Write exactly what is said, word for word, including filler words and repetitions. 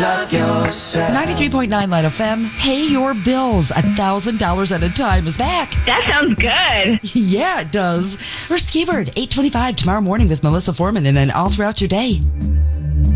love yourself. ninety-three point nine Light F M. Pay your bills. A thousand dollars at a time is back. That sounds good. Yeah, it does. We're Ski Bird, eight twenty-five tomorrow morning with Melissa Foreman, and then all throughout your day.